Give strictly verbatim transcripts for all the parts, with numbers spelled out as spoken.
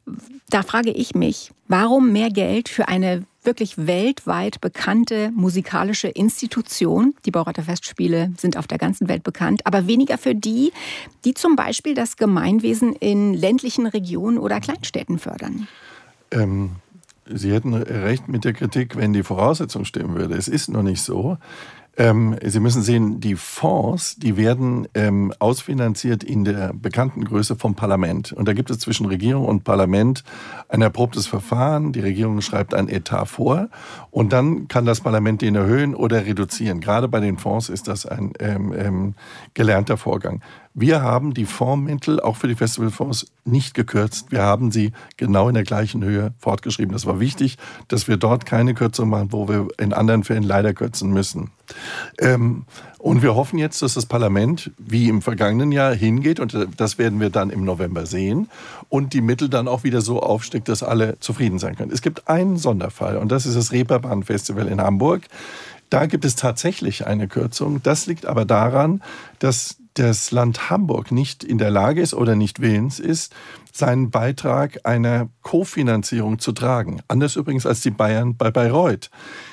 Da frage ich mich, warum mehr Geld für eine wirklich weltweit bekannte musikalische Institution? Die Bayreuther Festspiele sind auf der ganzen Welt bekannt, aber weniger für die, die zum Beispiel das Gemeinwesen in ländlichen Regionen oder Kleinstädten fördern. Ähm, Sie hätten recht mit der Kritik, wenn die Voraussetzung stimmen würde. Es ist noch nicht so. Ähm, Sie müssen sehen, die Fonds, die werden ähm, ausfinanziert in der bekannten Größe vom Parlament. Und da gibt es zwischen Regierung und Parlament ein erprobtes Verfahren. Die Regierung schreibt ein Etat vor und dann kann das Parlament den erhöhen oder reduzieren. Gerade bei den Fonds ist das ein ähm, ähm, gelernter Vorgang. Wir haben die Fondsmittel auch für die Festivalfonds nicht gekürzt. Wir haben sie genau in der gleichen Höhe fortgeschrieben. Das war wichtig, dass wir dort keine Kürzung machen, wo wir in anderen Fällen leider kürzen müssen. Ähm, und wir hoffen jetzt, dass das Parlament wie im vergangenen Jahr hingeht, und das werden wir dann im November sehen, und die Mittel dann auch wieder so aufsteckt, dass alle zufrieden sein können. Es gibt einen Sonderfall, und das ist das Reeperbahn-Festival in Hamburg. Da gibt es tatsächlich eine Kürzung. Das liegt aber daran, dass das Land Hamburg nicht in der Lage ist oder nicht willens ist, seinen Beitrag einer Kofinanzierung zu tragen. Anders übrigens als die Bayern bei Bayreuth.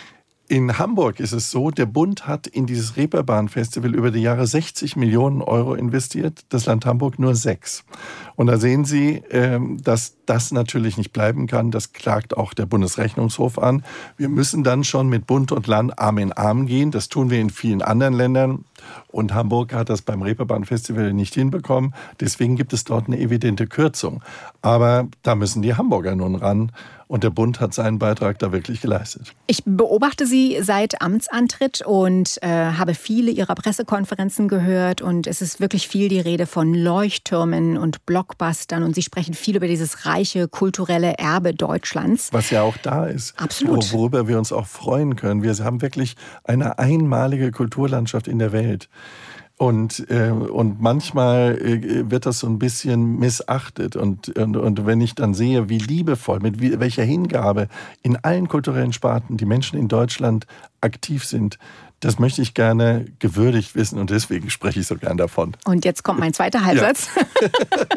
In Hamburg ist es so, der Bund hat in dieses Reeperbahn-Festival über die Jahre sechzig Millionen Euro investiert, das Land Hamburg nur sechs. Und da sehen Sie, dass das natürlich nicht bleiben kann. Das klagt auch der Bundesrechnungshof an. Wir müssen dann schon mit Bund und Land Arm in Arm gehen. Das tun wir in vielen anderen Ländern. Und Hamburg hat das beim Reeperbahn-Festival nicht hinbekommen. Deswegen gibt es dort eine evidente Kürzung. Aber da müssen die Hamburger nun ran. Und der Bund hat seinen Beitrag da wirklich geleistet. Ich beobachte Sie seit Amtsantritt und äh, habe viele Ihrer Pressekonferenzen gehört. Und es ist wirklich viel die Rede von Leuchttürmen und Blockbustern. Und Sie sprechen viel über dieses reiche kulturelle Erbe Deutschlands. Was ja auch da ist. Absolut. Worüber wir uns auch freuen können. Wir haben wirklich eine einmalige Kulturlandschaft in der Welt. Und, äh, und manchmal äh, wird das so ein bisschen missachtet. Und, und, und wenn ich dann sehe, wie liebevoll, mit wie, welcher Hingabe in allen kulturellen Sparten die Menschen in Deutschland aktiv sind, das möchte ich gerne gewürdigt wissen. Und deswegen spreche ich so gern davon. Und jetzt kommt mein zweiter Halbsatz. Ja.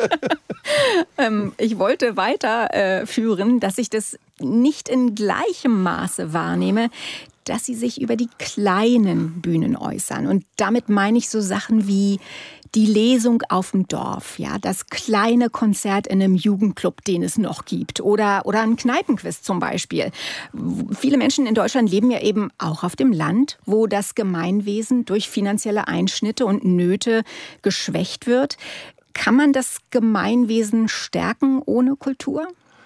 ähm, ich wollte weiterführen, äh, dass ich das nicht in gleichem Maße wahrnehme, dass sie sich über die kleinen Bühnen äußern. Und damit meine ich so Sachen wie die Lesung auf dem Dorf, ja, das kleine Konzert in einem Jugendclub, den es noch gibt, oder, oder ein Kneipenquiz zum Beispiel. Viele Menschen in Deutschland leben ja eben auch auf dem Land, wo das Gemeinwesen durch finanzielle Einschnitte und Nöte geschwächt wird. Kann man das Gemeinwesen stärken ohne Kultur?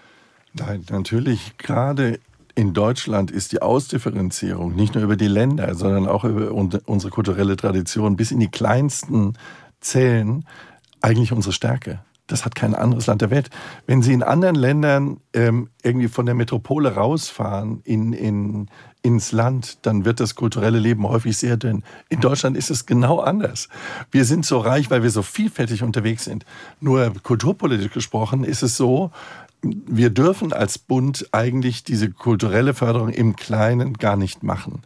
Nein, natürlich. Gerade in Deutschland ist die Ausdifferenzierung nicht nur über die Länder, sondern auch über unsere kulturelle Tradition bis in die kleinsten Zellen eigentlich unsere Stärke. Das hat kein anderes Land der Welt. Wenn Sie in anderen Ländern ähm, irgendwie von der Metropole rausfahren in, in, ins Land, dann wird das kulturelle Leben häufig sehr dünn. In Deutschland ist es genau anders. Wir sind so reich, weil wir so vielfältig unterwegs sind. Nur kulturpolitisch gesprochen ist es so, wir dürfen als Bund eigentlich diese kulturelle Förderung im Kleinen gar nicht machen.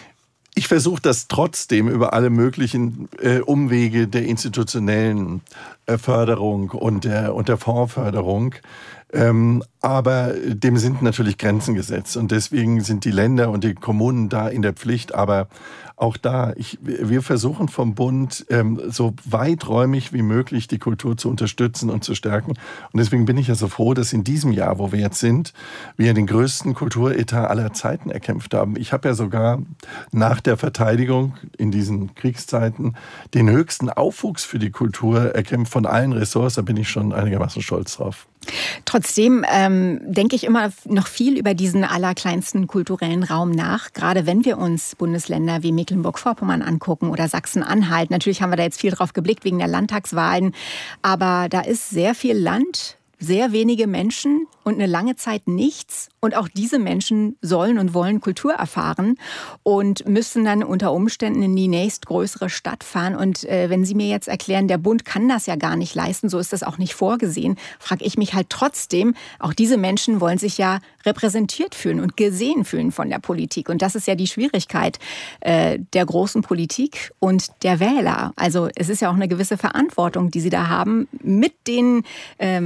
Ich versuche das trotzdem über alle möglichen äh, Umwege der institutionellen äh, Förderung und der, und der Fondsförderung. Ähm, aber dem sind natürlich Grenzen gesetzt. Und deswegen sind die Länder und die Kommunen da in der Pflicht. Aber auch da, ich, wir versuchen vom Bund ähm, so weiträumig wie möglich die Kultur zu unterstützen und zu stärken. Und deswegen bin ich ja so froh, dass in diesem Jahr, wo wir jetzt sind, wir den größten Kulturetat aller Zeiten erkämpft haben. Ich habe ja sogar nach der Verteidigung in diesen Kriegszeiten den höchsten Aufwuchs für die Kultur erkämpft von allen Ressorts. Da bin ich schon einigermaßen stolz drauf. Trotzdem ähm, denke ich immer noch viel über diesen allerkleinsten kulturellen Raum nach. Gerade wenn wir uns Bundesländer wie Mecklenburg-Vorpommern angucken oder Sachsen-Anhalt. Natürlich haben wir da jetzt viel drauf geblickt wegen der Landtagswahlen. Aber da ist sehr viel Land, sehr wenige Menschen und eine lange Zeit nichts. Und auch diese Menschen sollen und wollen Kultur erfahren und müssen dann unter Umständen in die nächstgrößere Stadt fahren. Und äh, wenn Sie mir jetzt erklären, der Bund kann das ja gar nicht leisten, so ist das auch nicht vorgesehen, frage ich mich halt trotzdem, auch diese Menschen wollen sich ja repräsentiert fühlen und gesehen fühlen von der Politik. Und das ist ja die Schwierigkeit äh, der großen Politik und der Wähler. Also es ist ja auch eine gewisse Verantwortung, die sie da haben, mit den ähm,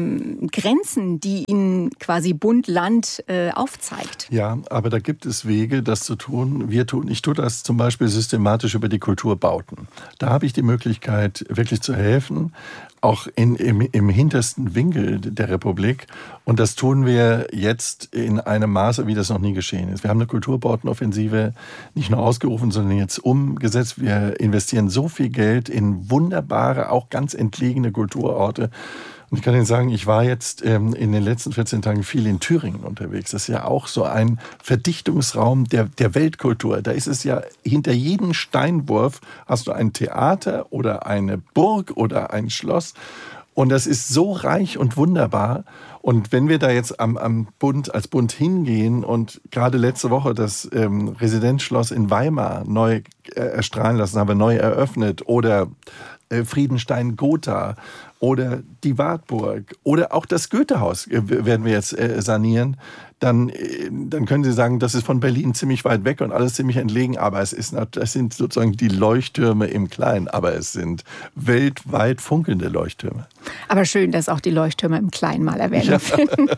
Grenzen, die Ihnen quasi Bund, Land äh, aufzeigt. Ja, aber da gibt es Wege, das zu tun. Wir tun, ich tue das zum Beispiel systematisch über die Kulturbauten. Da habe ich die Möglichkeit, wirklich zu helfen, auch in, im, im hintersten Winkel der Republik. Und das tun wir jetzt in einem Maße, wie das noch nie geschehen ist. Wir haben eine Kulturbautenoffensive nicht nur ausgerufen, sondern jetzt umgesetzt. Wir investieren so viel Geld in wunderbare, auch ganz entlegene Kulturorte. Und ich kann Ihnen sagen, ich war jetzt ähm, in den letzten vierzehn Tagen viel in Thüringen unterwegs. Das ist ja auch so ein Verdichtungsraum der, der Weltkultur. Da ist es ja, hinter jedem Steinwurf hast du ein Theater oder eine Burg oder ein Schloss. Und das ist so reich und wunderbar. Und wenn wir da jetzt am, am Bund, als Bund hingehen und gerade letzte Woche das ähm, Residenzschloss in Weimar neu äh, erstrahlen lassen, haben wir neu eröffnet, oder äh, Friedenstein-Gotha oder die Wartburg oder auch das Goethehaus werden wir jetzt äh, sanieren, dann, äh, dann können Sie sagen, das ist von Berlin ziemlich weit weg und alles ziemlich entlegen, aber es, ist, es sind sozusagen die Leuchttürme im Kleinen, aber es sind weltweit funkelnde Leuchttürme. Aber schön, dass auch die Leuchttürme im Kleinen mal Erwähnung ja. finden.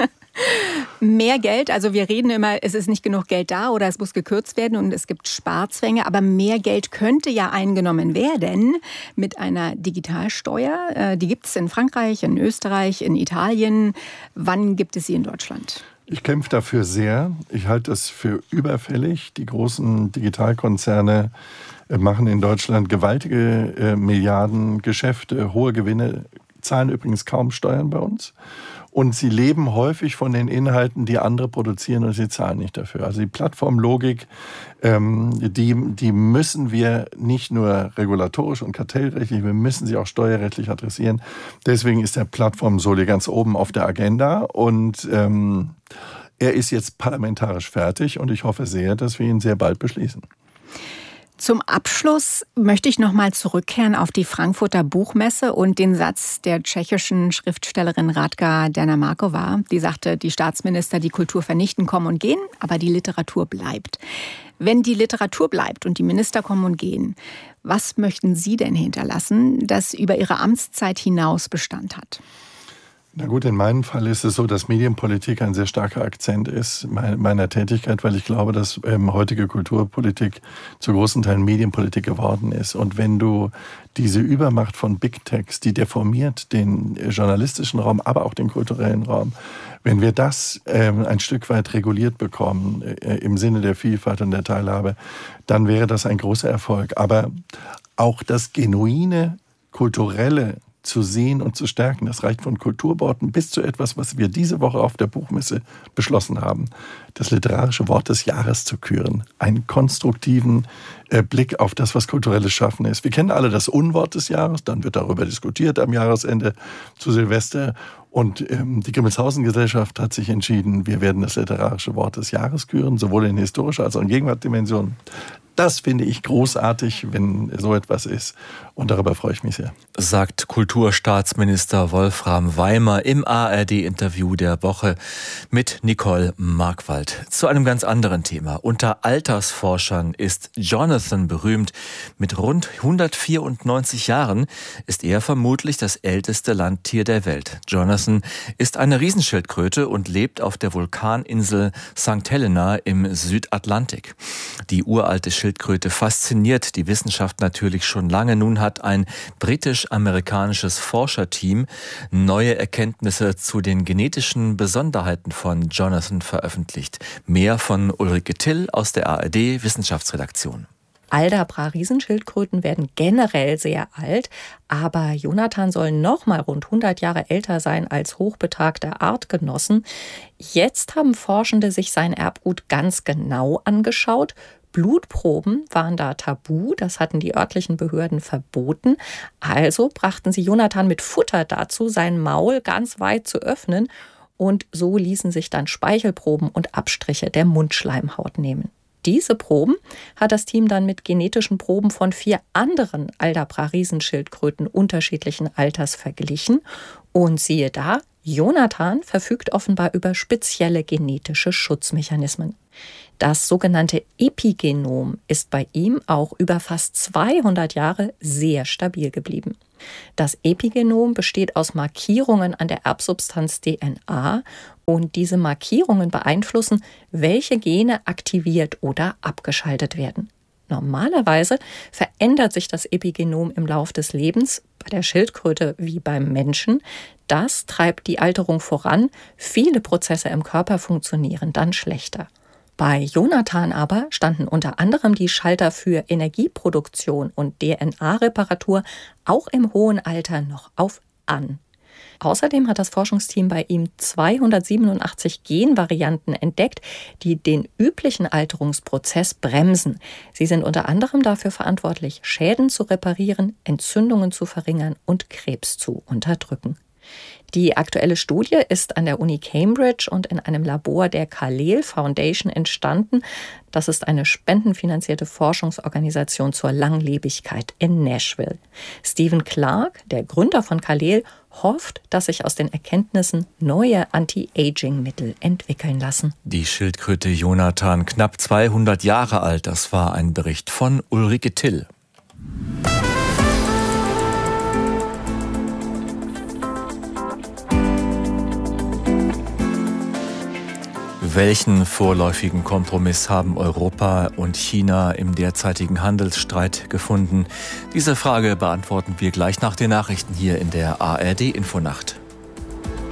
Mehr Geld, also wir reden immer, es ist nicht genug Geld da oder es muss gekürzt werden und es gibt Sparzwänge, aber mehr Geld könnte ja eingenommen werden mit einer Digitalsteuer. Die gibt es in Frankreich, in Österreich, in Italien. Wann gibt es sie in Deutschland? Ich kämpfe dafür sehr. Ich halte das für überfällig. Die großen Digitalkonzerne machen in Deutschland gewaltige äh, Milliardengeschäfte, hohe Gewinne, zahlen übrigens kaum Steuern bei uns. Und sie leben häufig von den Inhalten, die andere produzieren, und sie zahlen nicht dafür. Also die Plattformlogik, ähm, die, die müssen wir nicht nur regulatorisch und kartellrechtlich, wir müssen sie auch steuerrechtlich adressieren. Deswegen ist der Plattform-Soli ganz oben auf der Agenda und ähm, er ist jetzt parlamentarisch fertig und ich hoffe sehr, dass wir ihn sehr bald beschließen. Zum Abschluss möchte ich noch mal zurückkehren auf die Frankfurter Buchmesse und den Satz der tschechischen Schriftstellerin Radka Dernamáková. Die sagte, die Staatsminister, die Kultur vernichten, kommen und gehen, aber die Literatur bleibt. Wenn die Literatur bleibt und die Minister kommen und gehen, was möchten Sie denn hinterlassen, das über Ihre Amtszeit hinaus Bestand hat? Na gut, in meinem Fall ist es so, dass Medienpolitik ein sehr starker Akzent ist meiner Tätigkeit, weil ich glaube, dass ähm, heutige Kulturpolitik zu großen Teilen Medienpolitik geworden ist. Und wenn du diese Übermacht von Big Techs, die deformiert den journalistischen Raum, aber auch den kulturellen Raum, wenn wir das ähm, ein Stück weit reguliert bekommen, äh, im Sinne der Vielfalt und der Teilhabe, dann wäre das ein großer Erfolg. Aber auch das genuine, kulturelle zu sehen und zu stärken. Das reicht von Kulturbauten bis zu etwas, was wir diese Woche auf der Buchmesse beschlossen haben. Das literarische Wort des Jahres zu küren. Einen konstruktiven äh, Blick auf das, was kulturelles Schaffen ist. Wir kennen alle das Unwort des Jahres, dann wird darüber diskutiert am Jahresende zu Silvester. Und ähm, die Grimmelshausen-Gesellschaft hat sich entschieden, wir werden das literarische Wort des Jahres küren, sowohl in historischer als auch in Gegenwartdimension. Das finde ich großartig, wenn so etwas ist. Und darüber freue ich mich sehr. Sagt Kulturstaatsminister Wolfram Weimer im A R D-Interview der Woche mit Nicole Markwald. Zu einem ganz anderen Thema. Unter Altersforschern ist Jonathan berühmt. Mit rund hundertvierundneunzig Jahren ist er vermutlich das älteste Landtier der Welt. Jonathan ist eine Riesenschildkröte und lebt auf der Vulkaninsel Sankt Helena im Südatlantik. Die uralte Schildkröte fasziniert die Wissenschaft natürlich schon lange. Nun hat ein britisch-amerikanisches Forscherteam neue Erkenntnisse zu den genetischen Besonderheiten von Jonathan veröffentlicht. Mehr von Ulrike Till aus der A R D-Wissenschaftsredaktion. Aldabra-Riesenschildkröten werden generell sehr alt, aber Jonathan soll noch mal rund hundert Jahre älter sein als hochbetagte Artgenossen. Jetzt haben Forschende sich sein Erbgut ganz genau angeschaut. Blutproben waren da tabu, das hatten die örtlichen Behörden verboten. Also brachten sie Jonathan mit Futter dazu, sein Maul ganz weit zu öffnen. Und so ließen sich dann Speichelproben und Abstriche der Mundschleimhaut nehmen. Diese Proben hat das Team dann mit genetischen Proben von vier anderen Aldabra-Riesenschildkröten unterschiedlichen Alters verglichen. Und siehe da, Jonathan verfügt offenbar über spezielle genetische Schutzmechanismen. Das sogenannte Epigenom ist bei ihm auch über fast zweihundert Jahre sehr stabil geblieben. Das Epigenom besteht aus Markierungen an der Erbsubstanz D N A und diese Markierungen beeinflussen, welche Gene aktiviert oder abgeschaltet werden. Normalerweise verändert sich das Epigenom im Lauf des Lebens, bei der Schildkröte wie beim Menschen. Das treibt die Alterung voran. Viele Prozesse im Körper funktionieren dann schlechter. Bei Jonathan aber standen unter anderem die Schalter für Energieproduktion und D N A-Reparatur auch im hohen Alter noch auf an. Außerdem hat das Forschungsteam bei ihm zweihundertsiebenundachtzig Genvarianten entdeckt, die den üblichen Alterungsprozess bremsen. Sie sind unter anderem dafür verantwortlich, Schäden zu reparieren, Entzündungen zu verringern und Krebs zu unterdrücken. Die aktuelle Studie ist an der Uni Cambridge und in einem Labor der Khalel Foundation entstanden. Das ist eine spendenfinanzierte Forschungsorganisation zur Langlebigkeit in Nashville. Stephen Clark, der Gründer von Khalel, hofft, dass sich aus den Erkenntnissen neue Anti-Aging-Mittel entwickeln lassen. Die Schildkröte Jonathan, knapp zweihundert Jahre alt, das war ein Bericht von Ulrike Till. Welchen vorläufigen Kompromiss haben Europa und China im derzeitigen Handelsstreit gefunden? Diese Frage beantworten wir gleich nach den Nachrichten hier in der A R D Infonacht.